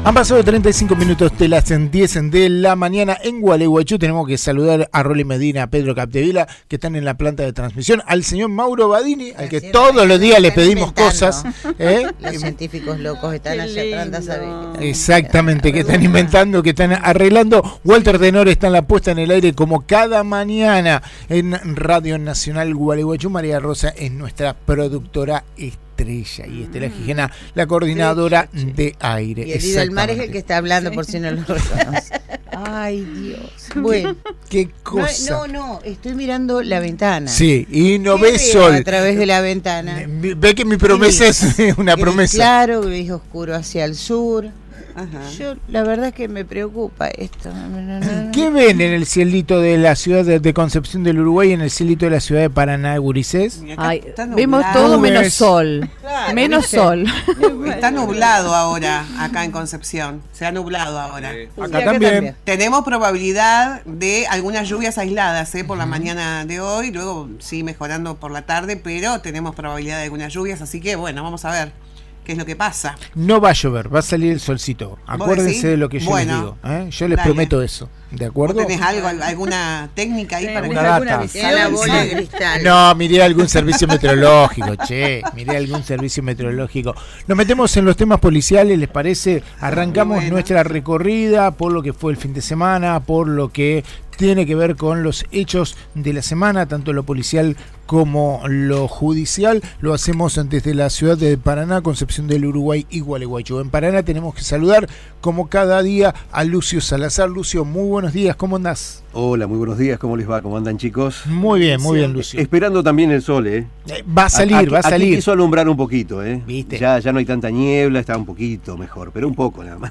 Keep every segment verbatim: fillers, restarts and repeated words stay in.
Han pasado treinta y cinco minutos de las diez de la mañana en Gualeguaychú. Tenemos que saludar a Rolly Medina, a Pedro Capdevila, que están en la planta de transmisión, al señor Mauro Badini, al que todos los días le pedimos cosas. ¿eh? Los científicos locos están allá atrás, ¿sabes? Exactamente, que están inventando, que están arreglando. Walter Tenor está en la puesta en el aire como cada mañana en Radio Nacional Gualeguaychú. María Rosa es nuestra productora estrella. Estrella y Estela Gijena, la coordinadora sí, sí, sí. de aire. Y el Lido del Mar es el que está hablando, sí. por si no lo reconoce. Ay, Dios. Bueno, qué cosa. No, no, no, estoy mirando la ventana. Sí, y no ve sol. A través de la ventana. Ve que mi promesa es una promesa. Claro, gris oscuro hacia el sur. Ajá. Yo, la verdad es que me preocupa esto. No, no, no. ¿Qué ven en el cielito de la ciudad de, de Concepción del Uruguay y en el cielito de la ciudad de Paraná, Gurises? Ay, vemos todo menos sol. Claro, menos ¿viste? sol. Está nublado ahora acá en Concepción. Se ha nublado ahora. Sí. Acá, sí, acá también. también. Tenemos probabilidad de algunas lluvias aisladas ¿eh? por la uh-huh. mañana de hoy. Luego sí mejorando por la tarde, pero tenemos probabilidad de algunas lluvias. Así que bueno, vamos a ver qué es lo que pasa. No va a llover, va a salir el solcito. Acuérdense de lo que yo bueno, les digo. ¿eh? Yo les dale. prometo eso. ¿De acuerdo? ¿Vos tenés algo, alguna técnica ahí sí, para alguna, alguna visión? La bola de cristal. No, miré algún servicio meteorológico, che. Miré algún servicio meteorológico. Nos metemos en los temas policiales, ¿les parece? Arrancamos bueno. nuestra recorrida por lo que fue el fin de semana, por lo que tiene que ver con los hechos de la semana, tanto lo policial como lo judicial. Lo hacemos desde la ciudad de Paraná, Concepción del Uruguay y Gualeguaychú. En Paraná tenemos que saludar, como cada día, a Lucio Salazar. Lucio, muy buenos días, ¿cómo andás? Hola, muy buenos días, ¿cómo les va? ¿Cómo andan, chicos? Muy bien, muy bien, Lucio. Esperando también el sol, ¿eh? eh va a salir, aquí, va a salir. Aquí quiso alumbrar un poquito, ¿eh? ¿Viste? Ya, ya no hay tanta niebla, está un poquito mejor, pero un poco nada más.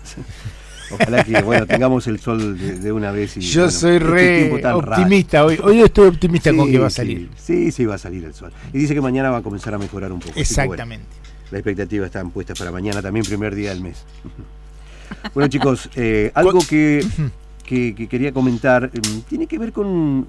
Ojalá que bueno tengamos el sol de, de una vez. Y, Yo bueno, soy re optimista raro. hoy. Hoy estoy optimista sí, con que va a salir. Sí, sí, sí, va a salir el sol. Y dice que mañana va a comenzar a mejorar un poco. Exactamente. Que, bueno, la expectativa está puesta para mañana, también primer día del mes. Bueno, chicos, eh, algo que, que, que quería comentar eh, tiene que ver con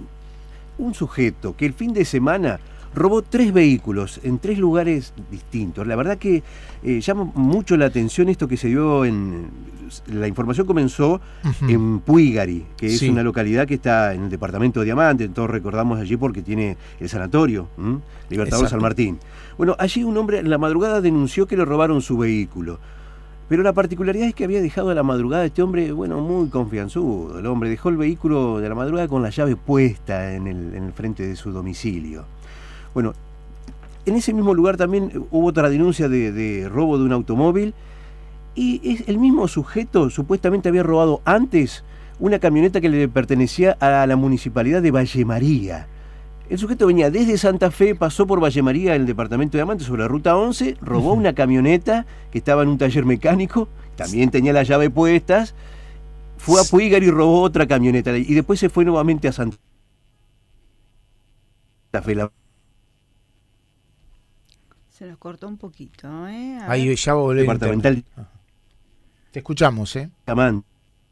un sujeto que el fin de semana robó tres vehículos en tres lugares distintos. La verdad que eh, llama mucho la atención esto que se dio en... La información comenzó uh-huh. en Puigari, que es sí. una localidad que está en el departamento de Diamante, todos recordamos allí porque tiene el sanatorio, ¿m? Libertador Exacto. San Martín. Bueno, allí un hombre en la madrugada denunció que le robaron su vehículo. Pero la particularidad es que había dejado a la madrugada este hombre, bueno, muy confianzudo. El hombre dejó el vehículo de la madrugada con la llave puesta en el, en el frente de su domicilio. Bueno, en ese mismo lugar también hubo otra denuncia de, de robo de un automóvil y es el mismo sujeto supuestamente había robado antes una camioneta que le pertenecía a la municipalidad de Valle María. El sujeto venía desde Santa Fe, pasó por Valle María, en el departamento de Diamante, sobre la ruta once, robó una camioneta que estaba en un taller mecánico, también tenía la llave puestas, fue a Puigari y robó otra camioneta y después se fue nuevamente a Santa Fe. La Se nos cortó un poquito, ¿eh? A Ahí ya volvió. Departamental. Te escuchamos, ¿eh? Amán.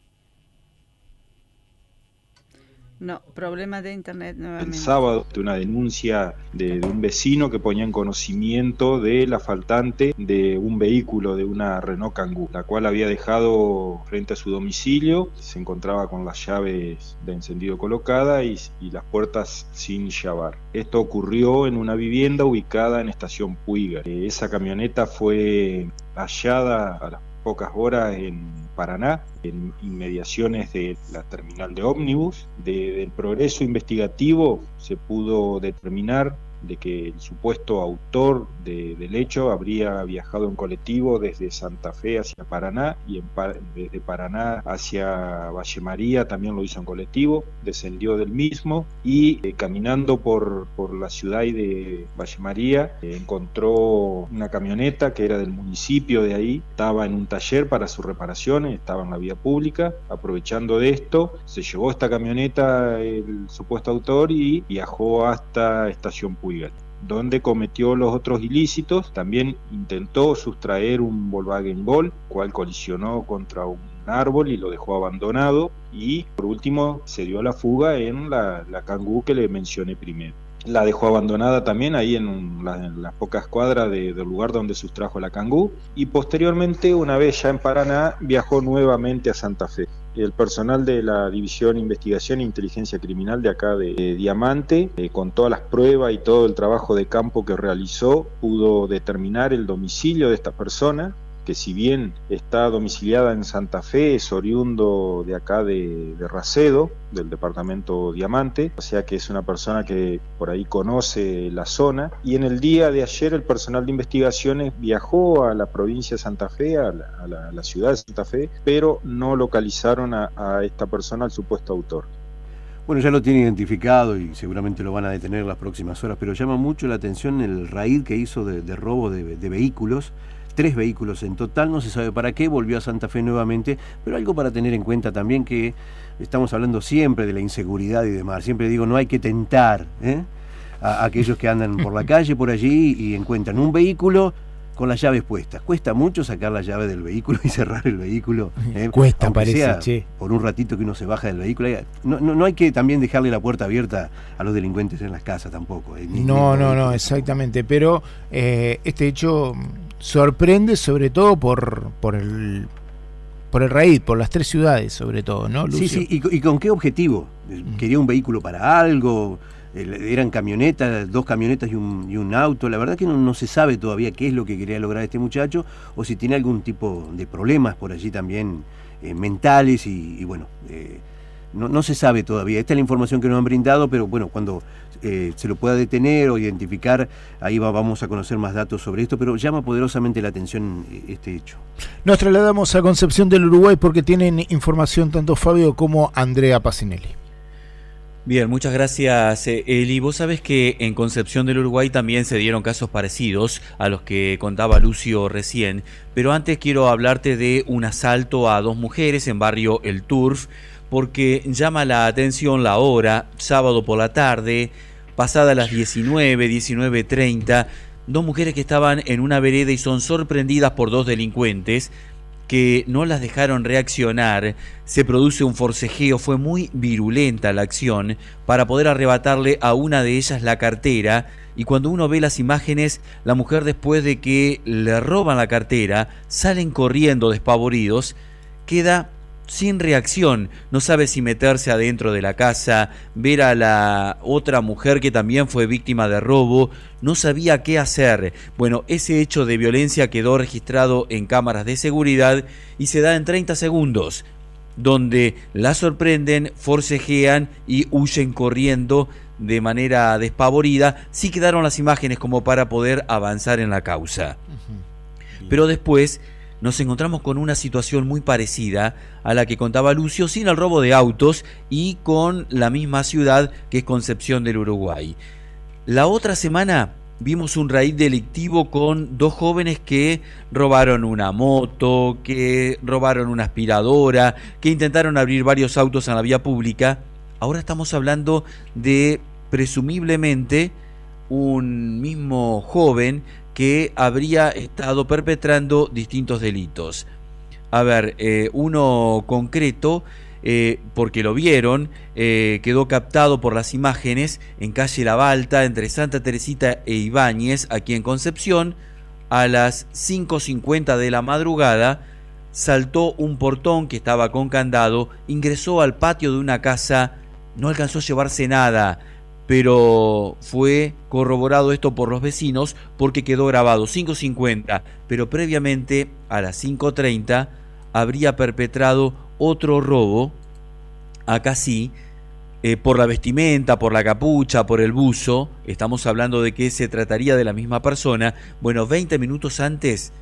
No, problemas de internet nuevamente. El sábado, de una denuncia de, de un vecino que ponía en conocimiento de la faltante de un vehículo, de una Renault Kangoo, la cual había dejado frente a su domicilio. Se encontraba con las llaves de encendido colocadas y, y las puertas sin llavar. Esto ocurrió en una vivienda ubicada en Estación Puigari. Esa camioneta fue hallada a las pocas horas en Paraná, en inmediaciones de la terminal de ómnibus. De, del progreso investigativo se pudo determinar de que el supuesto autor de, del hecho habría viajado en colectivo desde Santa Fe hacia Paraná y en, desde Paraná hacia Valle María también lo hizo en colectivo, descendió del mismo y eh, caminando por, por la ciudad de Valle María eh, encontró una camioneta que era del municipio de ahí, estaba en un taller para sus reparaciones, estaba en la vía pública. Aprovechando de esto, se llevó esta camioneta el supuesto autor y viajó hasta Estación Puigari, donde cometió los otros ilícitos. También intentó sustraer un Volkswagen Gol, cual colisionó contra un árbol y lo dejó abandonado, y por último se dio la fuga en la, la Kangoo que le mencioné primero. la dejó abandonada también ahí en, un, la, en las pocas cuadras de, del lugar donde sustrajo la Kangoo, y posteriormente, una vez ya en Paraná, viajó nuevamente a Santa Fe. El personal de la División Investigación e Inteligencia Criminal de acá de, de Diamante, eh, con todas las pruebas y todo el trabajo de campo que realizó, pudo determinar el domicilio de esta persona, que si bien está domiciliada en Santa Fe, es oriundo de acá de, de Racedo, del departamento Diamante, o sea que es una persona que por ahí conoce la zona, y en el día de ayer el personal de investigaciones viajó a la provincia de Santa Fe, a la, a la, a la ciudad de Santa Fe, pero no localizaron a, a esta persona, al supuesto autor. Bueno, ya lo tiene identificado y seguramente lo van a detener las próximas horas, pero llama mucho la atención el raid que hizo de, de robo de, de vehículos. Tres vehículos en total, no se sabe para qué, volvió a Santa Fe nuevamente, pero algo para tener en cuenta también, que estamos hablando siempre de la inseguridad y demás. Siempre digo, no hay que tentar ¿eh? a, a aquellos que andan por la calle, por allí, y encuentran un vehículo con las llaves puestas. Cuesta mucho sacar la llave del vehículo y cerrar el vehículo. ¿eh? Cuesta, Aunque parece, sea che. por un ratito que uno se baja del vehículo. No, no, no hay que también dejarle la puerta abierta a los delincuentes en las casas tampoco. ¿eh? Ni, No, ni no, no, exactamente. Pero eh, este hecho sorprende sobre todo por, por el por el raid, por las tres ciudades sobre todo, ¿no, Lucio? Sí, sí, ¿y, y con qué objetivo? ¿Quería un vehículo para algo? ¿Eran camionetas, dos camionetas y un, y un auto? La verdad que no, no se sabe todavía qué es lo que quería lograr este muchacho, o si tiene algún tipo de problemas por allí también eh, mentales y, y bueno, eh, no, no se sabe todavía. Esta es la información que nos han brindado, pero bueno, cuando eh, se lo pueda detener o identificar, ahí va, vamos a conocer más datos sobre esto, pero llama poderosamente la atención este hecho. Nos trasladamos a Concepción del Uruguay porque tienen información tanto Fabio como Andrea Pacinelli. Bien, muchas gracias, Eli. Vos sabés que en Concepción del Uruguay también se dieron casos parecidos a los que contaba Lucio recién, pero antes quiero hablarte de un asalto a dos mujeres en barrio El Turf, porque llama la atención la hora, sábado por la tarde, pasada las diecinueve, diecinueve treinta, dos mujeres que estaban en una vereda y son sorprendidas por dos delincuentes que no las dejaron reaccionar. Se produce un forcejeo, fue muy virulenta la acción para poder arrebatarle a una de ellas la cartera, y cuando uno ve las imágenes, la mujer, después de que le roban la cartera, salen corriendo despavoridos, queda sin reacción, no sabe si meterse adentro de la casa, ver a la otra mujer que también fue víctima de robo, no sabía qué hacer. Bueno, ese hecho de violencia quedó registrado en cámaras de seguridad y se da en treinta segundos, donde la sorprenden, forcejean y huyen corriendo de manera despavorida. Sí quedaron las imágenes como para poder avanzar en la causa. Uh-huh. Pero después nos encontramos con una situación muy parecida a la que contaba Lucio, sin el robo de autos y con la misma ciudad que es Concepción del Uruguay. La otra semana vimos un raid delictivo con dos jóvenes que robaron una moto, que robaron una aspiradora, que intentaron abrir varios autos en la vía pública. Ahora estamos hablando de presumiblemente un mismo joven que habría estado perpetrando distintos delitos. A ver, eh, uno concreto, eh, porque lo vieron, eh, quedó captado por las imágenes en calle La Balta, entre Santa Teresita e Ibáñez, aquí en Concepción, a las cinco cincuenta de la madrugada, saltó un portón que estaba con candado, ingresó al patio de una casa, no alcanzó a llevarse nada, pero fue corroborado esto por los vecinos porque quedó grabado cinco cincuenta, pero previamente a las cinco treinta habría perpetrado otro robo, acá sí, eh, por la vestimenta, por la capucha, por el buzo. Estamos hablando de que se trataría de la misma persona. Bueno, veinte minutos antes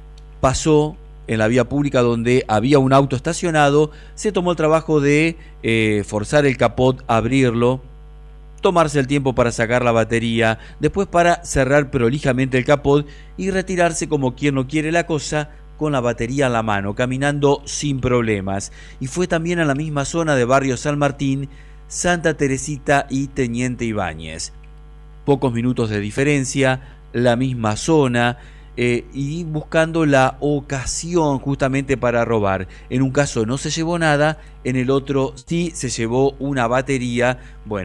pasó en la vía pública donde había un auto estacionado, se tomó el trabajo de eh, forzar el capot, abrirlo, tomarse el tiempo para sacar la batería, después para cerrar prolijamente el capot y retirarse como quien no quiere la cosa, con la batería en la mano, caminando sin problemas. Y fue también a la misma zona de barrio San Martín, Santa Teresita y Teniente Ibáñez. Pocos minutos de diferencia, la misma zona, eh, y buscando la ocasión justamente para robar. En un caso no se llevó nada, en el otro sí se llevó una batería. Bueno,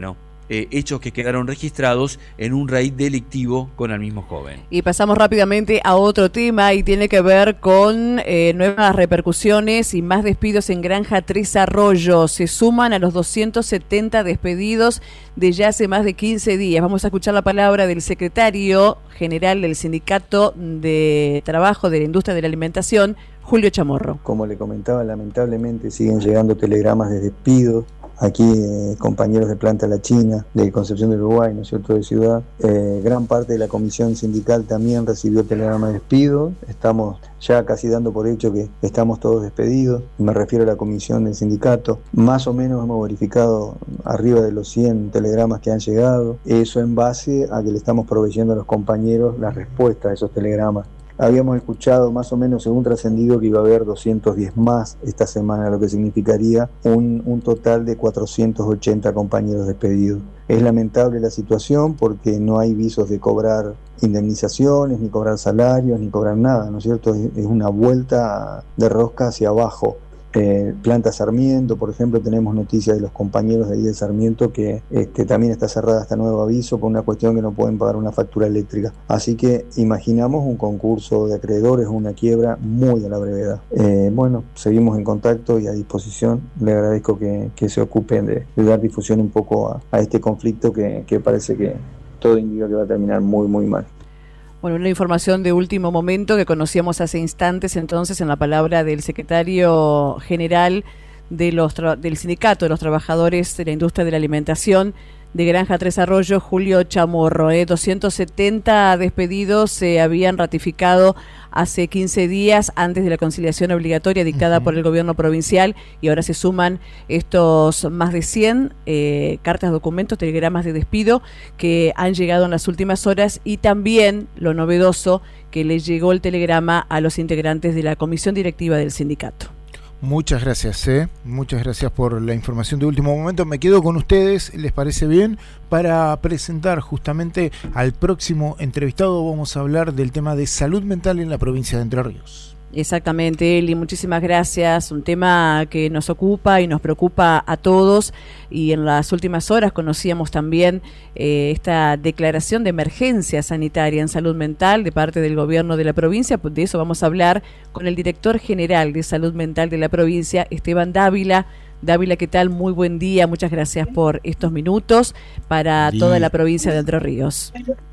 eh, hechos que quedaron registrados en un raíz delictivo con el mismo joven. Y pasamos rápidamente a otro tema y tiene que ver con eh, nuevas repercusiones y más despidos en Granja Tres Arroyos. Se suman a los doscientos setenta despedidos de ya hace más de quince días. Vamos a escuchar la palabra del secretario general del Sindicato de Trabajo de la Industria de la Alimentación, Julio Chamorro. Como le comentaba, lamentablemente siguen llegando telegramas de despido. Aquí eh, compañeros de Planta La China, de Concepción del Uruguay, ¿no es cierto?, de Ciudad. Eh, gran parte de la comisión sindical también recibió telegrama de despido. Estamos ya casi dando por hecho que estamos todos despedidos. Me refiero a la comisión del sindicato. Más o menos hemos verificado arriba de los cien telegramas que han llegado. Eso en base a que le estamos proveyendo a los compañeros la respuesta a esos telegramas. Habíamos escuchado más o menos, según trascendido, que iba a haber doscientos diez más esta semana, lo que significaría un, un total de cuatrocientos ochenta compañeros despedidos. Es lamentable la situación porque no hay visos de cobrar indemnizaciones, ni cobrar salarios, ni cobrar nada, ¿no es cierto? Es, es una vuelta de rosca hacia abajo. Eh, Planta Sarmiento, por ejemplo, tenemos noticias de los compañeros de ahí de Sarmiento que este, también está cerrada hasta nuevo aviso por una cuestión que no pueden pagar una factura eléctrica. Así que imaginamos un concurso de acreedores, una quiebra muy a la brevedad. Eh, bueno, seguimos en contacto y a disposición. Le agradezco que, que se ocupen de, de dar difusión un poco a, a este conflicto que, que parece que todo indica que va a terminar muy, muy mal. Bueno, una información de último momento que conocíamos hace instantes entonces en la palabra del secretario general de los del Sindicato de los Trabajadores de la Industria de la Alimentación de Granja Tres Arroyos, Julio Chamorro. Eh, doscientos setenta despedidos se habían ratificado hace quince días antes de la conciliación obligatoria dictada uh-huh. por el gobierno provincial y ahora se suman estos más de cien eh, cartas, documentos, telegramas de despido que han llegado en las últimas horas y también lo novedoso que les llegó el telegrama a los integrantes de la comisión directiva del sindicato. Muchas gracias, eh. muchas gracias por la información de último momento. Me quedo con ustedes, ¿les parece bien? Para presentar justamente al próximo entrevistado vamos a hablar del tema de salud mental en la provincia de Entre Ríos. Exactamente, Eli, muchísimas gracias. Un tema que nos ocupa y nos preocupa a todos y en las últimas horas conocíamos también eh, esta declaración de emergencia sanitaria en salud mental de parte del gobierno de la provincia. De eso vamos a hablar con el director general de salud mental de la provincia, Esteban Dávila. Dávila, ¿qué tal? Muy buen día, muchas gracias por estos minutos para toda la provincia de Entre Ríos.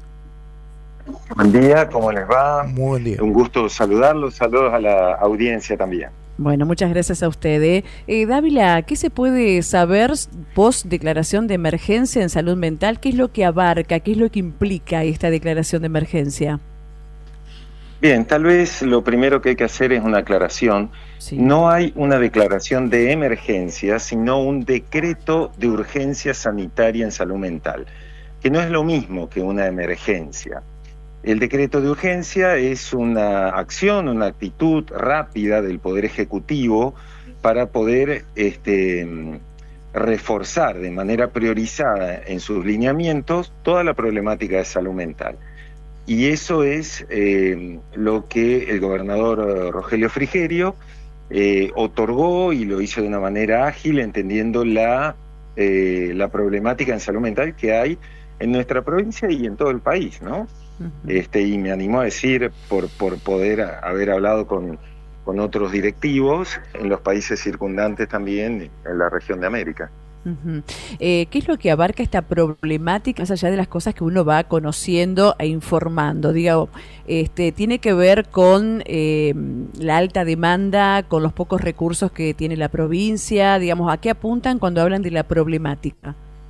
Buen día, ¿cómo les va? Muy buen día. Un gusto saludarlos, saludos a la audiencia también. Bueno, muchas gracias a usted. Eh. Eh, Dávila, ¿qué se puede saber post declaración de emergencia en salud mental? ¿Qué es lo que abarca, qué es lo que implica esta declaración de emergencia? Bien, tal vez lo primero que hay que hacer es una aclaración. Sí. No hay una declaración de emergencia, sino un decreto de urgencia sanitaria en salud mental, que no es lo mismo que una emergencia. El decreto de urgencia es una acción, una actitud rápida del Poder Ejecutivo para poder este, reforzar de manera priorizada en sus lineamientos toda la problemática de salud mental. Y eso es eh, lo que el gobernador Rogelio Frigerio eh, otorgó y lo hizo de una manera ágil, entendiendo la, eh, la problemática en salud mental que hay en nuestra provincia y en todo el país, ¿no? Uh-huh. Este, y me animó a decir, por, por poder haber hablado con, con otros directivos en los países circundantes también, en la región de América. Uh-huh. Eh, ¿Qué es lo que abarca esta problemática, más allá de las cosas que uno va conociendo e informando? Digo, este, ¿tiene que ver con eh, la alta demanda, con los pocos recursos que tiene la provincia? Digamos, ¿a qué apuntan cuando hablan de la problemática?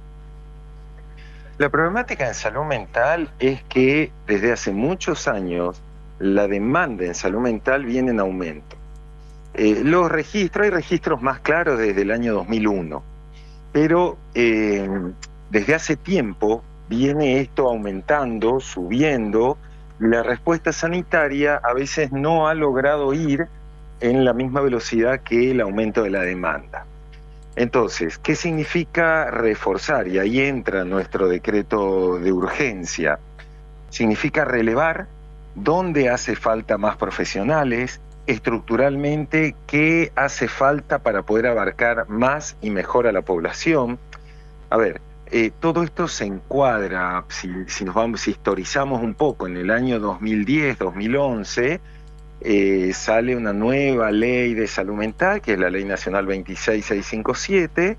La problemática en salud mental es que desde hace muchos años la demanda en salud mental viene en aumento. Eh, los registros, hay registros más claros desde el año dos mil uno, pero eh, desde hace tiempo viene esto aumentando, subiendo, y la respuesta sanitaria a veces no ha logrado ir en la misma velocidad que el aumento de la demanda. Entonces, ¿qué significa reforzar? Y ahí entra nuestro decreto de urgencia. Significa relevar dónde hace falta más profesionales, estructuralmente qué hace falta para poder abarcar más y mejor a la población. A ver, eh, todo esto se encuadra, si, si nos vamos, si historizamos un poco, en el año dos mil diez, dos mil once, eh, sale una nueva ley de salud mental, que es la Ley Nacional veintiséis mil seiscientos cincuenta y siete,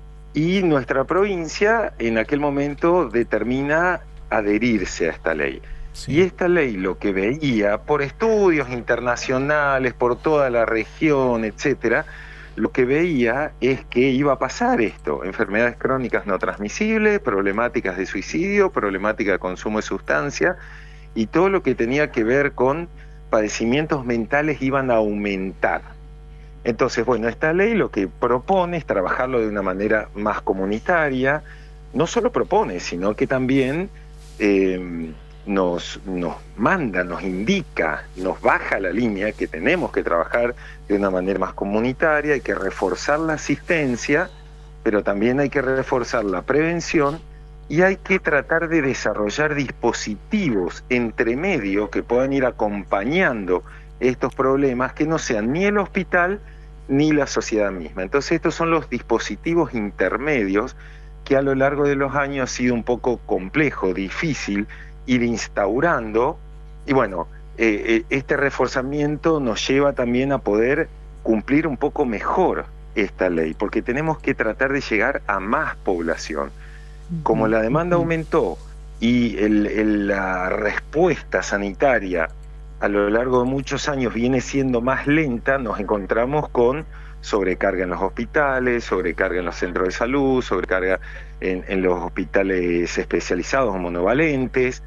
y nuestra provincia en aquel momento determina adherirse a esta ley. Sí. Y esta ley lo que veía, por estudios internacionales, por toda la región, etcétera, lo que veía es que iba a pasar esto: enfermedades crónicas no transmisibles, problemáticas de suicidio, problemática de consumo de sustancias, y todo lo que tenía que ver con padecimientos mentales iban a aumentar. Entonces, bueno, esta ley lo que propone es trabajarlo de una manera más comunitaria. No solo propone, sino que también eh, nos, nos manda, nos indica, nos baja la línea que tenemos que trabajar de una manera más comunitaria. Hay que reforzar la asistencia, pero también hay que reforzar la prevención, y hay que tratar de desarrollar dispositivos entre medio que puedan ir acompañando estos problemas, que no sean ni el hospital ni la sociedad misma. Entonces estos son los dispositivos intermedios que a lo largo de los años ha sido un poco complejo, difícil ir instaurando, y bueno, eh, este reforzamiento nos lleva también a poder cumplir un poco mejor esta ley, porque tenemos que tratar de llegar a más población. Como la demanda aumentó y el, el, la respuesta sanitaria a lo largo de muchos años viene siendo más lenta, nos encontramos con sobrecarga en los hospitales, sobrecarga en los centros de salud, sobrecarga en, en los hospitales especializados monovalentes.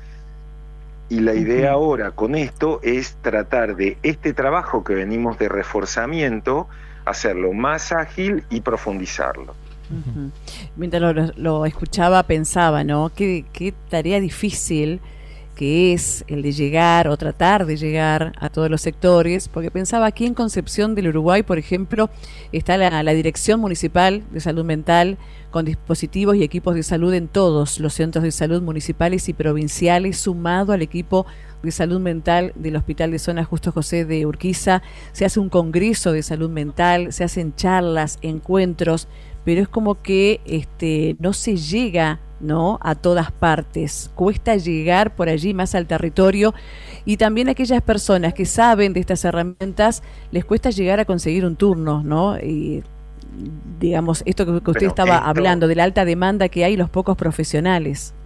Y la idea ahora con esto es tratar de este trabajo que venimos de reforzamiento, hacerlo más ágil y profundizarlo. Uh-huh. Mientras lo, lo escuchaba pensaba, ¿no? Qué, qué tarea difícil que es el de llegar o tratar de llegar a todos los sectores, porque pensaba aquí en Concepción del Uruguay, por ejemplo, está la, la Dirección Municipal de Salud Mental con dispositivos y equipos de salud en todos los centros de salud municipales y provinciales, sumado al equipo de salud mental del Hospital de Zona Justo José de Urquiza. Se hace un congreso de salud mental, se hacen charlas, encuentros, pero es como que este no se llega, ¿no?, a todas partes. Cuesta llegar por allí más al territorio, y también a aquellas personas que saben de estas herramientas les cuesta llegar a conseguir un turno, ¿no? Y digamos, esto que, que usted pero estaba esto, hablando de la alta demanda que hay y los pocos profesionales.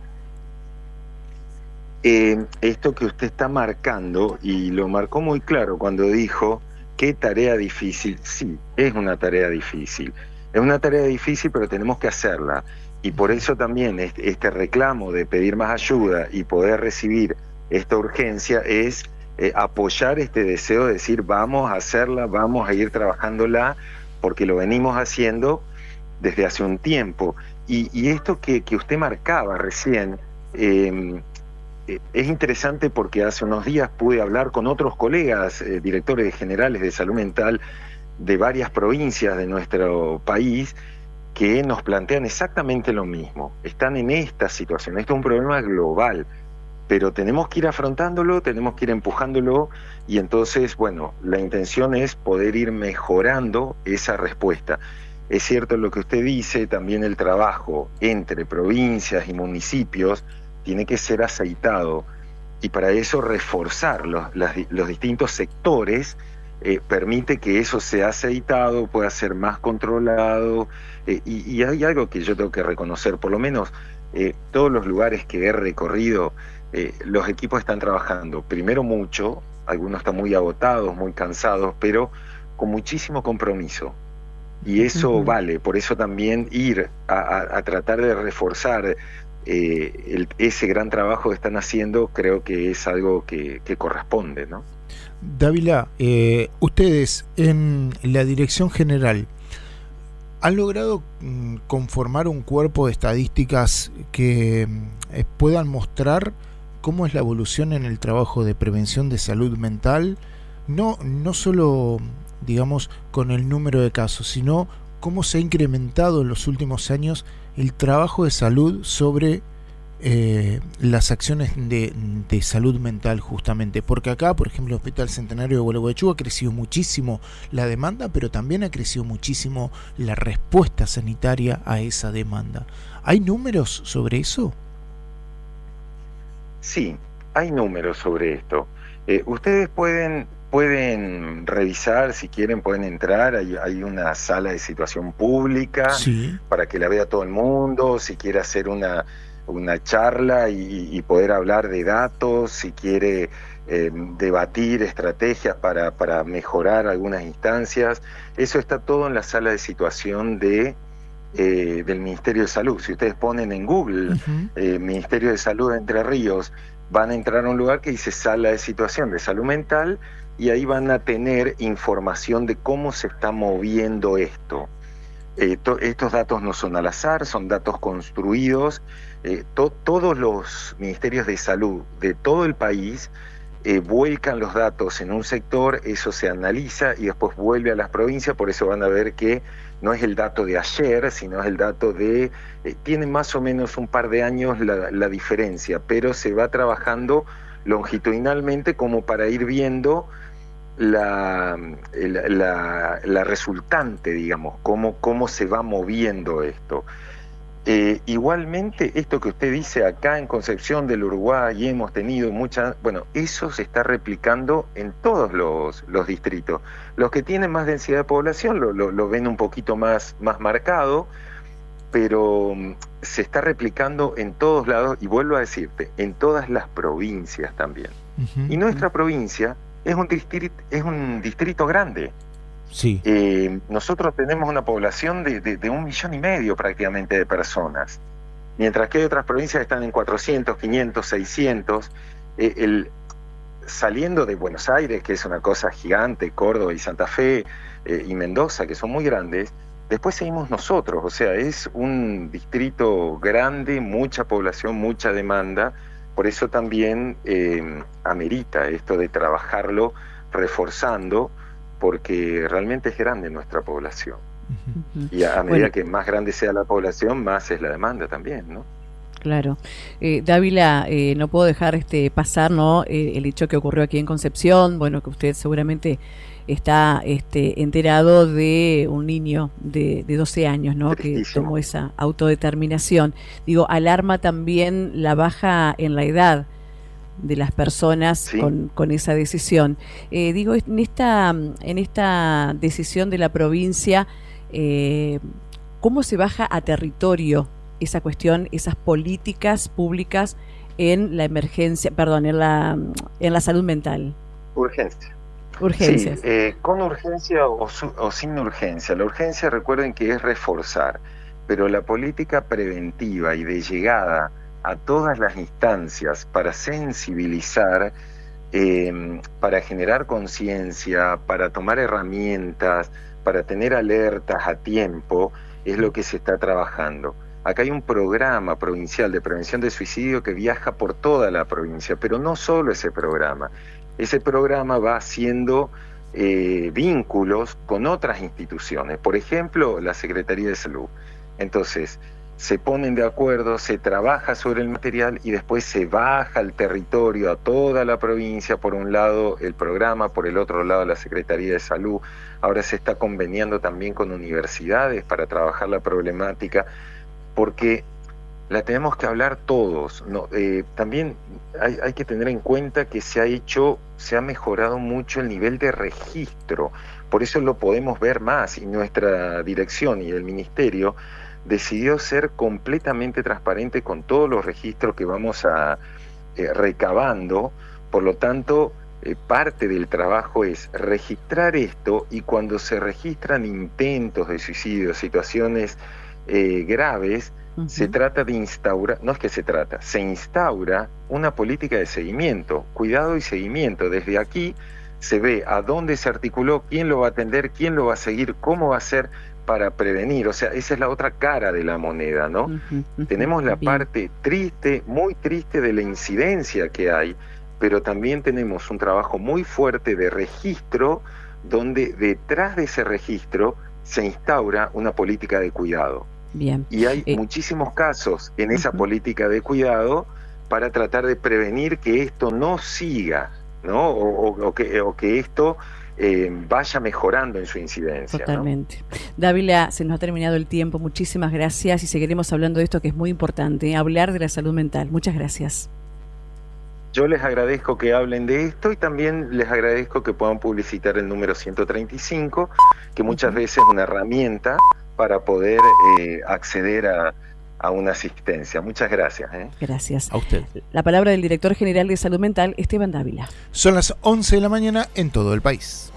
Eh, esto que usted está marcando, y lo marcó muy claro cuando dijo qué tarea difícil. Sí, es una tarea difícil. Es una tarea difícil, pero tenemos que hacerla. Y por eso también este reclamo de pedir más ayuda y poder recibir esta urgencia es eh, apoyar este deseo de decir vamos a hacerla, vamos a ir trabajándola, porque lo venimos haciendo desde hace un tiempo. Y, y esto que, que usted marcaba recién eh, eh, es interesante, porque hace unos días pude hablar con otros colegas, eh, directores generales de salud mental de varias provincias de nuestro país, que nos plantean exactamente lo mismo. Están en esta situación. Esto es un problema global, pero tenemos que ir afrontándolo, tenemos que ir empujándolo, y entonces, bueno, la intención es poder ir mejorando esa respuesta. Es cierto lo que usted dice, también el trabajo entre provincias y municipios tiene que ser aceitado, y para eso reforzar los, las, los distintos sectores Eh, permite que eso sea aceitado, pueda ser más controlado, eh, y, y hay algo que yo tengo que reconocer, por lo menos eh, todos los lugares que he recorrido, eh, los equipos están trabajando, primero mucho, algunos están muy agotados, muy cansados, pero con muchísimo compromiso, y eso uh-huh. vale. Por eso también ir a, a, a tratar de reforzar eh, el, ese gran trabajo que están haciendo, creo que es algo que, que corresponde, ¿no? Dávila, eh, ustedes en la Dirección General han logrado mm, conformar un cuerpo de estadísticas que eh, puedan mostrar cómo es la evolución en el trabajo de prevención de salud mental, no, no solo, digamos, con el número de casos, sino cómo se ha incrementado en los últimos años el trabajo de salud sobre eh, las acciones de, de salud mental justamente, porque acá, por ejemplo, el Hospital Centenario de Gualeguaychú ha crecido muchísimo la demanda, pero también ha crecido muchísimo la respuesta sanitaria a esa demanda. ¿Hay números sobre eso? Sí, hay números sobre esto. Eh, ustedes pueden pueden revisar, si quieren pueden entrar, hay, hay una sala de situación pública, sí, para que la vea todo el mundo, si quiere hacer una, una charla y, y poder hablar de datos, si quiere eh, debatir estrategias para, para mejorar algunas instancias, eso está todo en la sala de situación de eh, del Ministerio de Salud. Si ustedes ponen en Google uh-huh. eh, Ministerio de Salud de Entre Ríos, van a entrar a un lugar que dice sala de situación de salud mental, y ahí van a tener información de cómo se está moviendo esto. Eh, to, estos datos no son al azar, son datos construidos. Eh, to, todos los ministerios de salud de todo el país eh, vuelcan los datos en un sector, eso se analiza y después vuelve a las provincias, por eso van a ver que no es el dato de ayer, sino es el dato de... Eh, tiene más o menos un par de años la, la diferencia, pero se va trabajando longitudinalmente como para ir viendo La, la, la, la resultante, digamos, cómo, cómo se va moviendo esto. Eh, igualmente, esto que usted dice acá en Concepción del Uruguay, hemos tenido muchas, bueno, eso se está replicando en todos los, los distritos. Los que tienen más densidad de población lo, lo, lo ven un poquito más, más marcado, pero se está replicando en todos lados, y vuelvo a decirte, en todas las provincias también. Uh-huh. Y nuestra provincia es un distrito, es un distrito grande. Sí. Eh, nosotros tenemos una población de, de, de un millón y medio prácticamente de personas, mientras que hay otras provincias que están en cuatrocientos, quinientos, seiscientos. Eh, el, saliendo de Buenos Aires, que es una cosa gigante, Córdoba y Santa Fe eh, y Mendoza, que son muy grandes, después seguimos nosotros. O sea, es un distrito grande, mucha población, mucha demanda. Por eso también eh, amerita esto de trabajarlo reforzando, porque realmente es grande nuestra población. Uh-huh. Y a, a medida bueno. que más grande sea la población, más es la demanda también, ¿no? Claro. Eh, Dávila, eh, no puedo dejar este pasar, ¿no? Eh, el hecho que ocurrió aquí en Concepción, bueno, que usted seguramente está este, enterado de un niño de, de doce años, ¿no? Que tomó esa autodeterminación. Digo, alarma también la baja en la edad de las personas sí. con, con esa decisión. Eh, digo, en esta, en esta decisión de la provincia, eh, ¿cómo se baja a territorio esa cuestión, esas políticas públicas en la emergencia, perdón, en la, en la salud mental? Urgencia. Urgencias. Sí, eh, con urgencia o, su, o sin urgencia. La urgencia, recuerden que es reforzar, pero la política preventiva y de llegada a todas las instancias para sensibilizar, eh, para generar conciencia, para tomar herramientas, para tener alertas a tiempo, es lo que se está trabajando. Acá hay un programa provincial de prevención de suicidio que viaja por toda la provincia, pero no solo ese programa. Ese programa va haciendo eh, vínculos con otras instituciones, por ejemplo, la Secretaría de Salud. Entonces, se ponen de acuerdo, se trabaja sobre el material y después se baja al territorio, a toda la provincia, por un lado el programa, por el otro lado la Secretaría de Salud. Ahora se está conveniando también con universidades para trabajar la problemática, porque la tenemos que hablar todos, ¿no? Eh, también hay, hay que tener en cuenta que se ha hecho, se ha mejorado mucho el nivel de registro, por eso lo podemos ver más, y nuestra dirección y el ministerio decidió ser completamente transparente con todos los registros que vamos a eh, recabando. Por lo tanto, eh, parte del trabajo es registrar esto, y cuando se registran intentos de suicidio, situaciones eh, graves, uh-huh. se trata de instaurar, no es que se trata, se instaura una política de seguimiento, cuidado y seguimiento. Desde aquí se ve a dónde se articuló, quién lo va a atender, quién lo va a seguir, cómo va a ser para prevenir. O sea, esa es la otra cara de la moneda, ¿no? Uh-huh, uh-huh. Tenemos la Bien. parte triste, muy triste de la incidencia que hay, pero también tenemos un trabajo muy fuerte de registro, donde detrás de ese registro se instaura una política de cuidado. Bien. Y hay Eh, muchísimos casos en esa uh-huh. política de cuidado para tratar de prevenir que esto no siga, ¿no? O, o, o, que, o que esto eh, vaya mejorando en su incidencia. Totalmente. ¿No? Dávila, se nos ha terminado el tiempo. Muchísimas gracias y seguiremos hablando de esto que es muy importante, hablar de la salud mental. Muchas gracias. Yo les agradezco que hablen de esto y también les agradezco que puedan publicitar el número ciento treinta y cinco, que muchas uh-huh. veces es una herramienta para poder eh, acceder a, a una asistencia. Muchas gracias. ¿eh? Gracias. A usted. La palabra del director general de Salud Mental, Esteban Dávila. Son las once de la mañana en todo el país.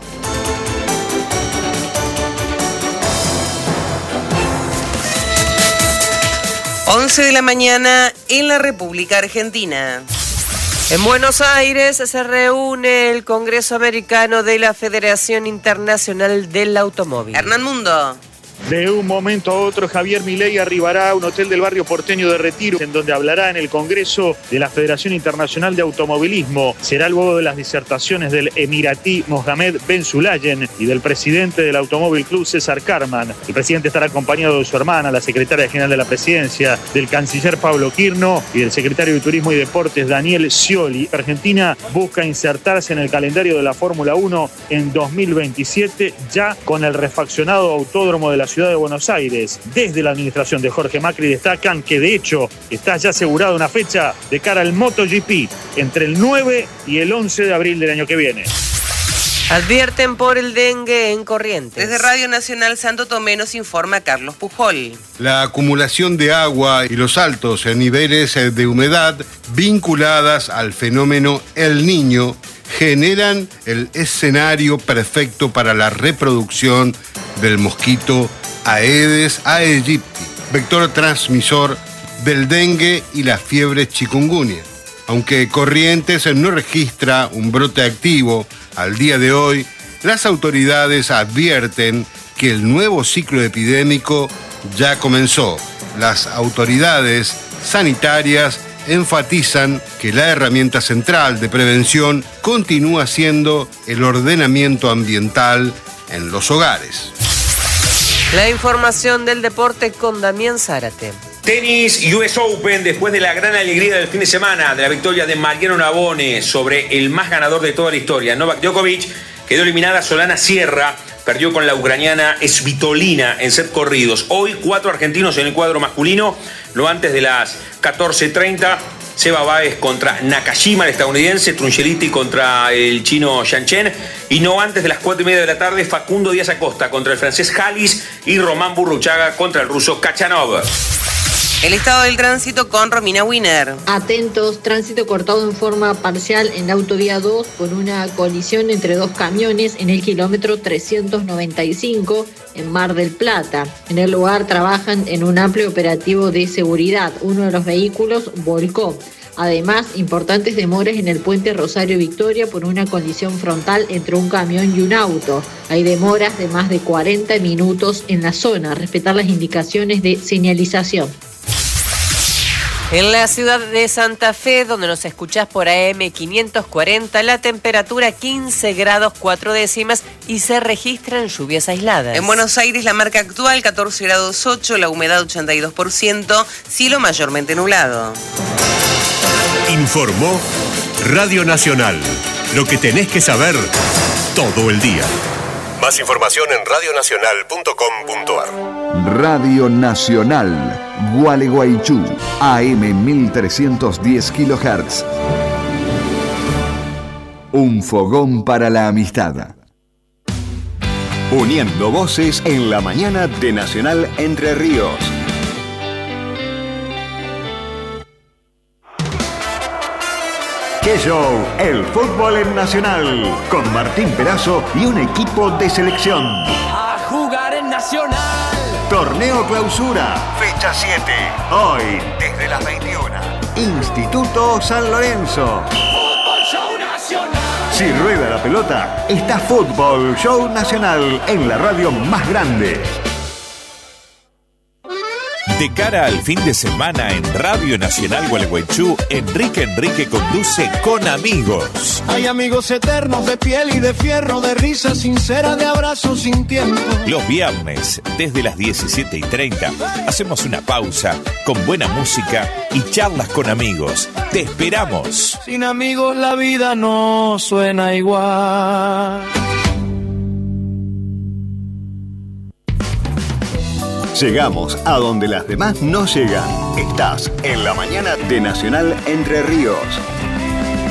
once de la mañana en la República Argentina. En Buenos Aires se reúne el Congreso Americano de la Federación Internacional del Automóvil. Hernán Mundo. De un momento a otro, Javier Milei arribará a un hotel del barrio porteño de Retiro, en donde hablará en el Congreso de la Federación Internacional de Automovilismo. Será luego de las disertaciones del emiratí Mohamed Ben Sulayem y del presidente del Automóvil Club, César Carman. El presidente estará acompañado de su hermana, la secretaria general de la Presidencia, del canciller Pablo Quirno y del secretario de Turismo y Deportes, Daniel Scioli. Argentina busca insertarse en el calendario de la Fórmula uno en dos mil veintisiete, ya con el refaccionado autódromo de la ciudad de Buenos Aires. Desde la administración de Jorge Macri destacan que de hecho está ya asegurada una fecha de cara al MotoGP entre el nueve y el once de abril del año que viene. Advierten por el dengue en Corrientes. Desde Radio Nacional Santo Tomé nos informa Carlos Pujol. La acumulación de agua y los altos niveles de humedad vinculadas al fenómeno El Niño generan el escenario perfecto para la reproducción del mosquito Aedes aegypti, vector transmisor del dengue y la fiebre chikungunya. Aunque Corrientes no registra un brote activo al día de hoy, las autoridades advierten que el nuevo ciclo epidémico ya comenzó. Las autoridades sanitarias enfatizan que la herramienta central de prevención continúa siendo el ordenamiento ambiental en los hogares. La información del deporte con Damián Zárate. Tenis U S Open, después de la gran alegría del fin de semana, de la victoria de Mariano Navone sobre el más ganador de toda la historia, Novak Djokovic, quedó eliminada Solana Sierra, perdió con la ucraniana Svitolina en set corridos. Hoy cuatro argentinos en el cuadro masculino, lo antes de las catorce treinta, Seba Báez contra Nakashima, el estadounidense, Trungeliti contra el chino Yan Chen, y no antes de las cuatro y media de la tarde, Facundo Díaz Acosta contra el francés Halis y Román Burruchaga contra el ruso Kachanov. El estado del tránsito con Romina Wiener. Atentos, tránsito cortado en forma parcial en la autovía dos por una colisión entre dos camiones en el kilómetro trescientos noventa y cinco en Mar del Plata. En el lugar trabajan en un amplio operativo de seguridad. Uno de los vehículos volcó. Además, importantes demoras en el puente Rosario Victoria por una colisión frontal entre un camión y un auto. Hay demoras de más de cuarenta minutos en la zona. Respetar las indicaciones de señalización. En la ciudad de Santa Fe, donde nos escuchás por A M quinientos cuarenta, la temperatura quince grados cuatro décimas y se registran lluvias aisladas. En Buenos Aires la marca actual catorce grados ocho, la humedad ochenta y dos por ciento, cielo mayormente nublado. Informó Radio Nacional. Lo que tenés que saber todo el día. Más información en radio nacional punto com punto a r. Radio Nacional, Gualeguaychú, A M mil trescientos diez kilohertz. Un fogón para la amistad. Uniendo voces en la mañana de Nacional Entre Ríos. ¡Qué show! El fútbol en Nacional, con Martín Perazo y un equipo de selección. A jugar en Nacional. Torneo Clausura, fecha siete. Hoy, desde las veintiuna. Instituto San Lorenzo. Fútbol Show Nacional. Si rueda la pelota, está Fútbol Show Nacional en la radio más grande. De cara al fin de semana en Radio Nacional Gualeguaychú, Enrique Enrique conduce Con Amigos. Hay amigos eternos de piel y de fierro, de risa sincera, de abrazos sin tiempo. Los viernes, desde las diecisiete y treinta, hacemos una pausa con buena música y charlas con amigos. ¡Te esperamos! Sin amigos la vida no suena igual. Llegamos a donde las demás no llegan. Estás en la mañana de Nacional Entre Ríos.